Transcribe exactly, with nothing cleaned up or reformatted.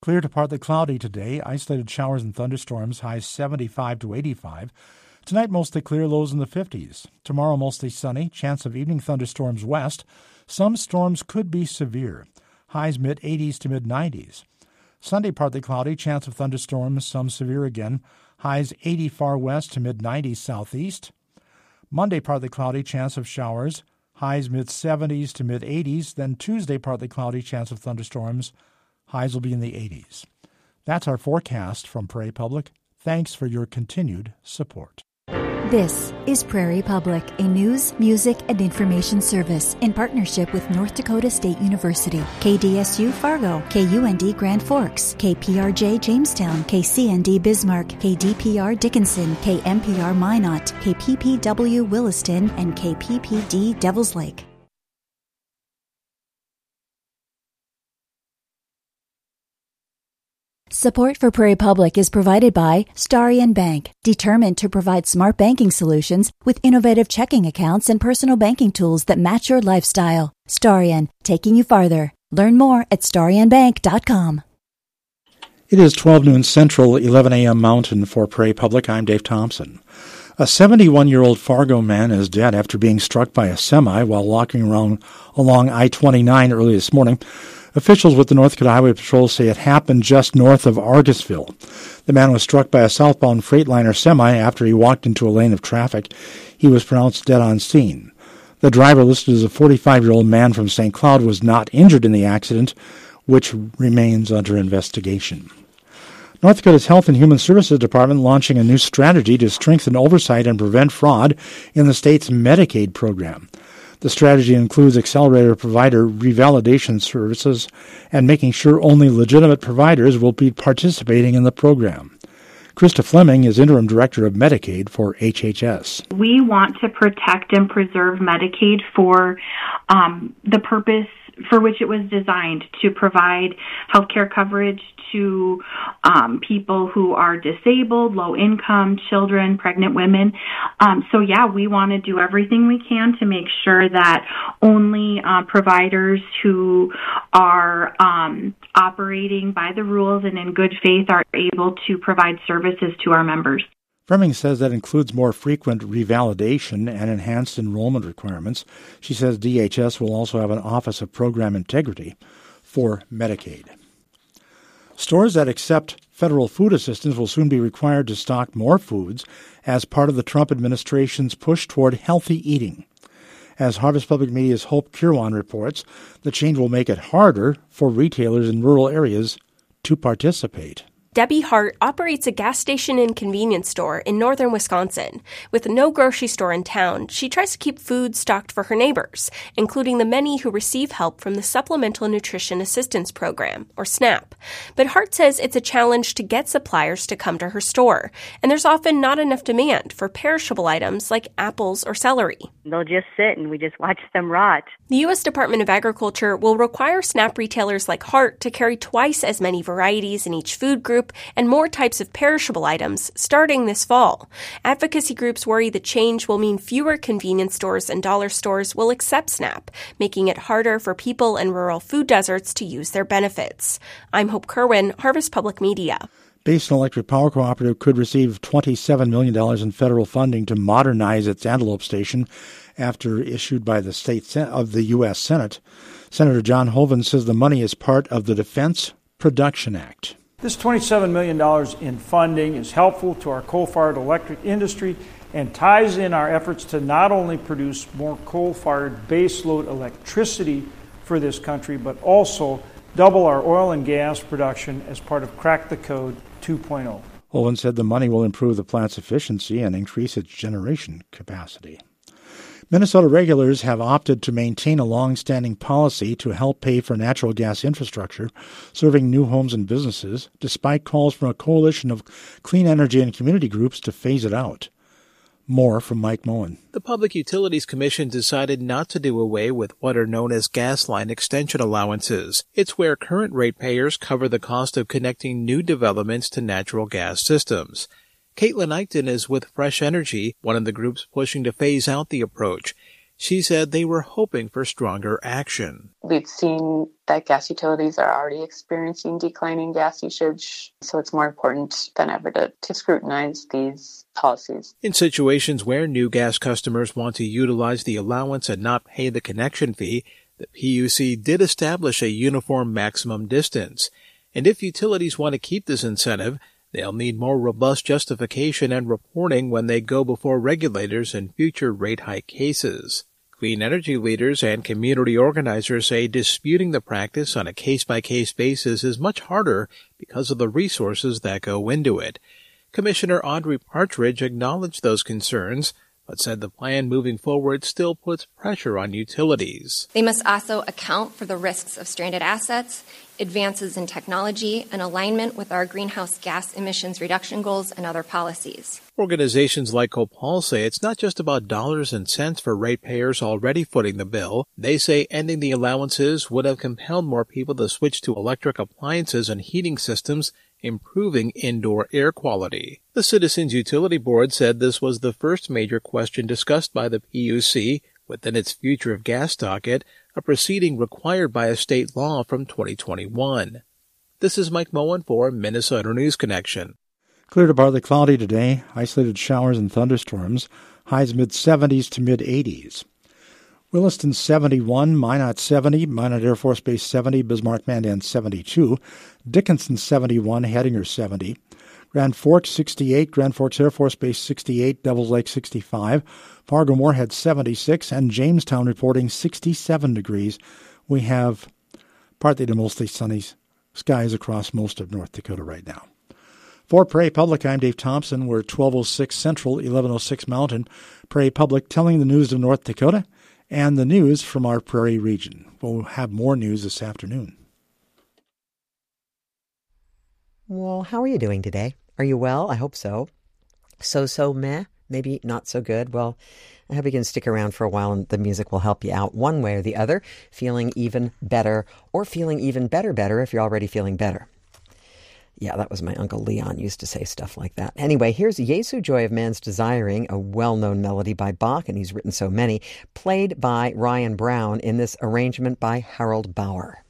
Clear to partly cloudy today. Isolated showers and thunderstorms, highs seventy-five to eighty-five. Tonight, mostly clear, lows in the fifties. Tomorrow, mostly sunny. Chance of evening thunderstorms west. Some storms could be severe. Highs mid-eighties to mid-nineties. Sunday, partly cloudy. Chance of thunderstorms, some severe again. Highs eighty far west to mid-nineties southeast. Monday, partly cloudy. Chance of showers. Highs mid-seventies to mid-eighties. Then Tuesday, partly cloudy. Chance of thunderstorms. Highs will be in the eighties. That's our forecast from Prairie Public. Thanks for your continued support. This is Prairie Public, a news, music, and information service in partnership with North Dakota State University, K D S U Fargo, K U N D Grand Forks, K P R J Jamestown, K C N D Bismarck, K D P R Dickinson, K M P R Minot, K P P W Williston, and K P P D Devils Lake. Support for Prairie Public is provided by Starion Bank, determined to provide smart banking solutions with innovative checking accounts and personal banking tools that match your lifestyle. Starion, taking you farther. Learn more at starion bank dot com. It is twelve noon Central, eleven a.m. Mountain for Prairie Public. I'm Dave Thompson. A seventy-one-year-old Fargo man is dead after being struck by a semi while walking around along I twenty-nine early this morning. Officials with the North Dakota Highway Patrol say it happened just north of Argusville. The man was struck by a southbound Freightliner semi after he walked into a lane of traffic. He was pronounced dead on scene. The driver, listed as a forty-five-year-old man from Saint Cloud, was not injured in the accident, which remains under investigation. North Dakota's Health and Human Services Department launching a new strategy to strengthen oversight and prevent fraud in the state's Medicaid program. The strategy includes accelerator provider revalidation services and making sure only legitimate providers will be participating in the program. Krista Fleming is Interim Director of Medicaid for H H S. We want to protect and preserve Medicaid for um, the purpose for which it was designed, to provide health care coverage to um, people who are disabled, low income, children, pregnant women. Um, so, yeah, we want to do everything we can to make sure that only uh, providers who are um, operating by the rules and in good faith are able to provide services to our members. Fleming says that includes more frequent revalidation and enhanced enrollment requirements. She says D H S will also have an Office of Program Integrity for Medicaid. Stores that accept federal food assistance will soon be required to stock more foods as part of the Trump administration's push toward healthy eating. As Harvest Public Media's Hope Kirwan reports, the change will make it harder for retailers in rural areas to participate. Debbie Hart operates a gas station and convenience store in northern Wisconsin. With no grocery store in town, she tries to keep food stocked for her neighbors, including the many who receive help from the Supplemental Nutrition Assistance Program, or SNAP. But Hart says it's a challenge to get suppliers to come to her store, and there's often not enough demand for perishable items like apples or celery. They'll just sit and we just watch them rot. The U S Department of Agriculture will require SNAP retailers like Hart to carry twice as many varieties in each food group and more types of perishable items starting this fall. Advocacy groups worry the change will mean fewer convenience stores and dollar stores will accept SNAP, making it harder for people in rural food deserts to use their benefits. I'm Hope Kerwin, Harvest Public Media. Basin Electric Power Cooperative could receive twenty-seven million dollars in federal funding to modernize its Antelope station after issued by the state Sen- of the U S Senate. Senator John Hoeven says the money is part of the Defense Production Act. This twenty-seven million dollars in funding is helpful to our coal-fired electric industry and ties in our efforts to not only produce more coal-fired baseload electricity for this country, but also double our oil and gas production as part of Crack the Code two point oh. Hoeven said the money will improve the plant's efficiency and increase its generation capacity. Minnesota regulators have opted to maintain a long-standing policy to help pay for natural gas infrastructure serving new homes and businesses, despite calls from a coalition of clean energy and community groups to phase it out. More from Mike Moen. The Public Utilities Commission decided not to do away with what are known as gas line extension allowances. It's where current ratepayers cover the cost of connecting new developments to natural gas systems. Caitlin Eichten is with Fresh Energy, one of the groups pushing to phase out the approach. She said they were hoping for stronger action. We've seen that gas utilities are already experiencing declining gas usage, so it's more important than ever to, to scrutinize these policies. In situations where new gas customers want to utilize the allowance and not pay the connection fee, the P U C did establish a uniform maximum distance. And if utilities want to keep this incentive, they'll need more robust justification and reporting when they go before regulators in future rate hike cases. Clean energy leaders and community organizers say disputing the practice on a case-by-case basis is much harder because of the resources that go into it. Commissioner Audrey Partridge acknowledged those concerns, but said the plan moving forward still puts pressure on utilities. They must also account for the risks of stranded assets, advances in technology, and alignment with our greenhouse gas emissions reduction goals and other policies. Organizations like Copal say it's not just about dollars and cents for ratepayers already footing the bill. They say ending the allowances would have compelled more people to switch to electric appliances and heating systems, improving indoor air quality. The Citizens Utility Board said this was the first major question discussed by the P U C within its Future of Gas docket, a proceeding required by a state law from twenty twenty-one. This is Mike Moen for Minnesota News Connection. Clear to partly cloudy today, isolated showers and thunderstorms, highs mid-seventies to mid-eighties. Williston seventy-one, Minot seventy, Minot Air Force Base seventy, Bismarck-Mandan seventy-two, Dickinson seventy-one, Hettinger seventy, Grand Forks sixty-eight, Grand Forks Air Force Base sixty-eight, Devils Lake sixty-five, Fargo-Moorhead seventy-six, and Jamestown reporting sixty-seven degrees. We have partly to mostly sunny skies across most of North Dakota right now. For Prairie Public, I'm Dave Thompson. We're twelve oh six Central, eleven oh six Mountain. Prairie Public telling the news of North Dakota and the news from our Prairie region. We'll have more news this afternoon. Well, how are you doing today? Are you well? I hope so. So-so meh? Maybe not so good? Well, I hope you can stick around for a while and the music will help you out one way or the other, feeling even better or feeling even better better if you're already feeling better. Yeah, that was my Uncle Leon used to say stuff like that. Anyway, here's Jesu Joy of Man's Desiring, a well-known melody by Bach, and he's written so many, played by Ryan Brown in this arrangement by Harold Bauer.